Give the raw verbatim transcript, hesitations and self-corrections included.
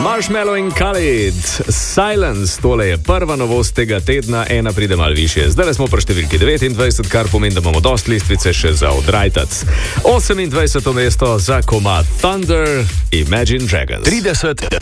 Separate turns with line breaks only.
Marshmallow in Khalid, Silence, tole je prva novost tega tedna, ena pride malo više. Zdaj smo pri številki devetindvajset, kar pomeni, da imamo dosti listvice še za odrajtac. osemindvajseto mesto za komad Thunder, Imagine Dragons.
trideset